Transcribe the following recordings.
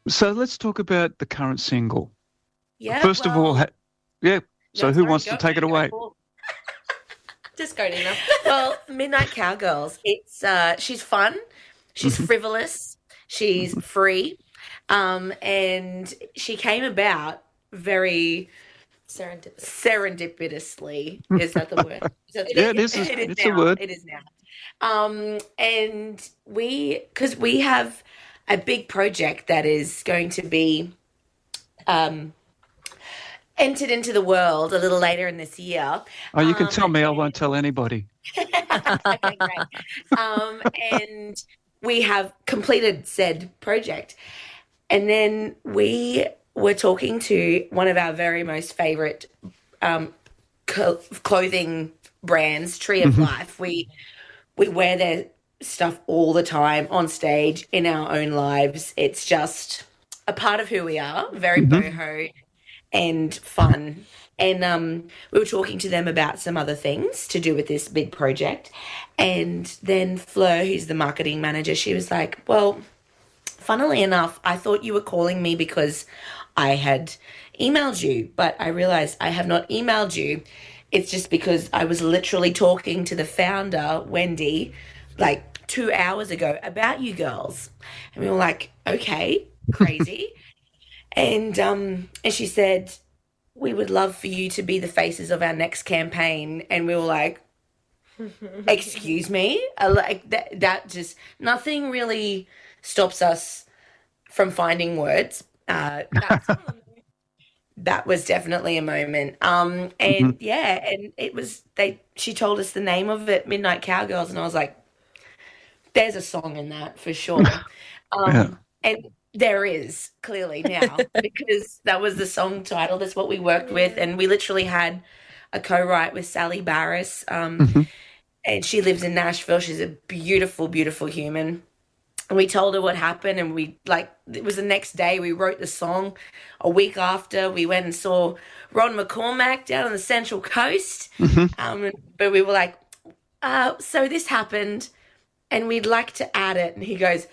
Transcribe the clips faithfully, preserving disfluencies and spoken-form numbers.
So let's talk about the current single. Yeah. First well, of all, ha- yeah. So no, who sorry, wants go, to take it go away? for- Just go, Nina. Well, Midnight Cowgirls. It's uh, she's fun, she's Mhm. frivolous, she's free, um, and she came about very Serendipitous. serendipitously. Is that the word? Is that- Yeah, it is. It is It's a now. word. It is now. Um, and we, because we have a big project that is going to be um, entered into the world a little later in this year. Oh, you can Um, tell me. I won't tell anybody. Okay, great. Um, and we have completed said project. And then we were talking to one of our very most favorite um, co- clothing brands, Tree of Life. We we wear their stuff all the time on stage in our own lives. It's just a part of who we are. Very boho and fun. And um, we were talking to them about some other things to do with this big project. And then Fleur, who's the marketing manager, she was like, well, funnily enough, I thought you were calling me because I had emailed you, but I realized I have not emailed you. It's just because I was literally talking to the founder, Wendy, like two hours ago about you girls. And we were like, okay, crazy. and um, and she said, we would love for you to be the faces of our next campaign. And we were like, excuse me? I like that, that just, nothing really stops us from finding words. Uh, that's, that was definitely a moment. Um, and yeah, and it was, they, she told us the name of it, Midnight Cowgirls. And I was like, there's a song in that for sure. Um, Yeah. and there is clearly now because that was the song title. That's what we worked with. And we literally had a co-write with Sally Barris. Um, and she lives in Nashville. She's a beautiful, beautiful human. And we told her what happened, and we, like, it was the next day we wrote the song. A week after, we went and saw Ron McCormack down on the Central Coast. Um, but we were like, uh, so this happened, and we'd like to add it. And he goes,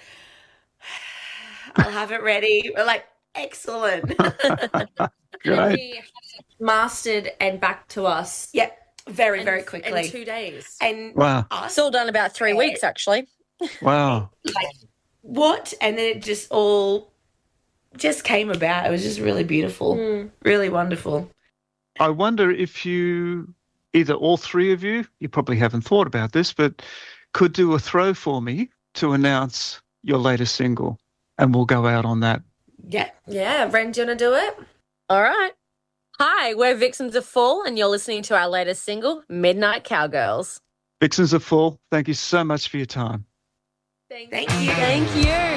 I'll have it ready. We're like, excellent. Great. We had it mastered and back to us. Yeah, very, in- very quickly. In two days. and Wow. us, It's all done about three weeks, actually. Wow. like, what? And then it just all just came about. It was just really beautiful, really wonderful. I wonder if you, either all three of you, you probably haven't thought about this, but could do a throw for me to announce your latest single, and we'll go out on that. Yeah. Yeah, Ren, do you want to do it? All right. Hi, we're Vixens of Fall, and you're listening to our latest single, Midnight Cowgirls. Vixens are full. Thank you so much for your time. Thank you. Thank you.